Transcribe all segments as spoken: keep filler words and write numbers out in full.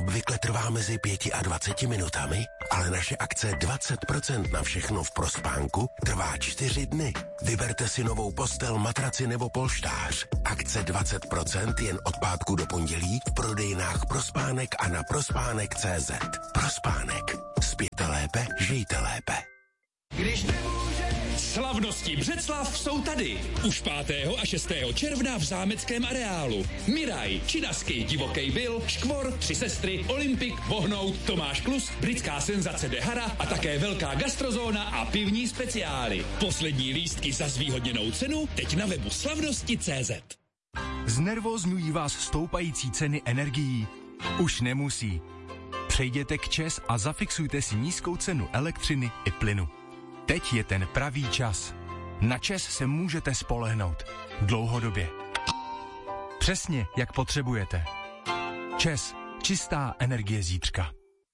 obvykle trvá mezi pěti a dvaceti minutami, ale naše akce dvacet procent na všechno v Prospánku trvá čtyři dny. Vyberte si novou postel, matraci nebo polštář. Akce dvacet procent jen od pátku do pondělí v prodejnách Prospánek a na prospánek tečka cé zet. Prospánek. Spěte lépe, žijte lépe. Když nemůžeš... Slavnosti Břeclav jsou tady. Už pátého a šestého června v zámeckém areálu. Miraj, Činasky, Divokej Bill, Škvor, Tři sestry, Olympik, Vohnout, Tomáš Klus, britská senzace Dehara a také velká gastrozóna a pivní speciály. Poslední lístky za zvýhodněnou cenu teď na webu slavnosti tečka cé zet. Znervózňují vás stoupající ceny energií? Už nemusí. Přejděte k ČEZ a zafixujte si nízkou cenu elektřiny i plynu. Teď je ten pravý čas. Na ČEZ se můžete spolehnout. Dlouhodobě. Přesně, jak potřebujete. ČEZ. Čistá energie zítřka.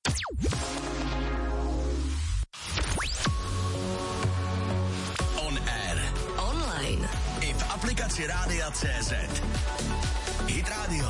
On air. Online. I v aplikaci Rádia tečka cé zet. Hit Radio.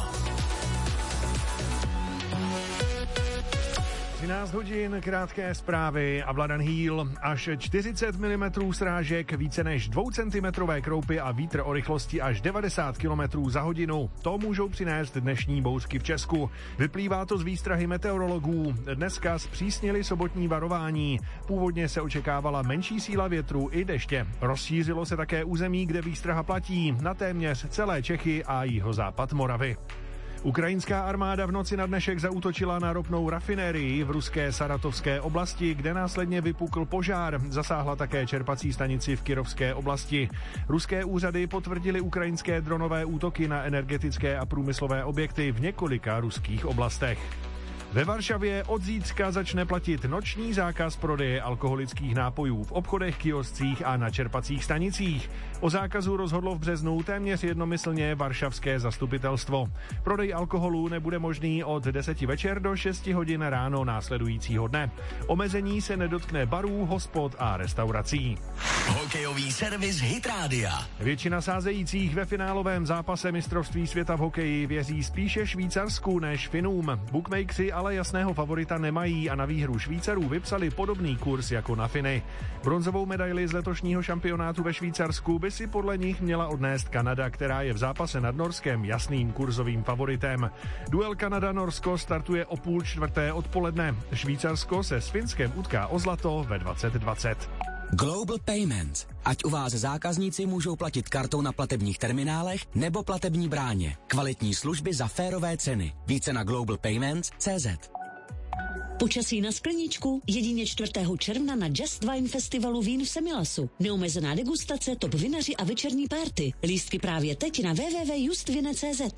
třináct hodin, krátké zprávy a Vladan Hýl. Až čtyřicet milimetrů srážek, více než dvoucentimetrové kroupy a vítr o rychlosti až devadesát kilometrů za hodinu. To můžou přinést dnešní bouřky v Česku. Vyplývá to z výstrahy meteorologů. Dneska zpřísnili sobotní varování. Původně se očekávala menší síla větru i deště. Rozšířilo se také území, kde výstraha platí, na téměř celé Čechy a jihozápad Moravy. Ukrajinská armáda v noci na dnešek zaútočila na ropnou rafinérii v ruské Saratovské oblasti, kde následně vypukl požár. Zasáhla také čerpací stanici v Kyrovské oblasti. Ruské úřady potvrdily ukrajinské dronové útoky na energetické a průmyslové objekty v několika ruských oblastech. Ve Varšavě od zítřka začne platit noční zákaz prodeje alkoholických nápojů v obchodech, kioscích a na čerpacích stanicích. O zákazu rozhodlo v březnu téměř jednomyslně varšavské zastupitelstvo. Prodej alkoholu nebude možný od deseti večer do šesti hodin ráno následujícího dne. Omezení se nedotkne barů, hospod a restaurací. Hokejový servis Hit Rádia. Většina sázejících ve finálovém zápase mistrovství světa v hokeji věří spíše Švýcarsku než Finům. Bookmakeri ale jasného favorita nemají a na výhru Švýcarů vypsali podobný kurz jako na Finy. Bronzovou medaili z letošního šampionátu ve Švýcarsku by si podle nich měla odnést Kanada, která je v zápase nad Norskem jasným kurzovým favoritem. Duel Kanada-Norsko startuje o půl čtvrté odpoledne. Švýcarsko se s Finskem utká o zlato ve dvacet dvacet. Global Payments. Ať u vás zákazníci můžou platit kartou na platebních terminálech nebo platební bráně. Kvalitní služby za férové ceny. Více na global payments tečka cé zet. Počasí na skleničku jedině čtvrtého června na Just Wine Festivalu vín v Semilasu. Neomezená degustace, top vinaři a večerní párty. Lístky právě teď na w w w tečka justvine tečka cé zet.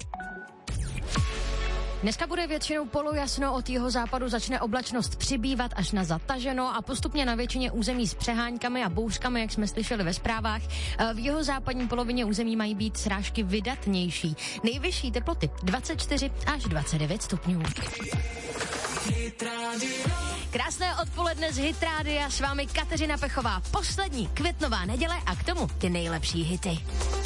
Dneska bude většinou polojasno, od jihozápadu začne oblačnost přibývat až na zataženo a postupně na většině území s přeháňkami a bouřkami, jak jsme slyšeli ve zprávách. V jihozápadní polovině území mají být srážky vydatnější. Nejvyšší teploty dvacet čtyři až dvacet devět stupňů. Krásné odpoledne z Hit Rádia, s vámi Kateřina Pechová. Poslední květnová neděle a k tomu ty nejlepší hity.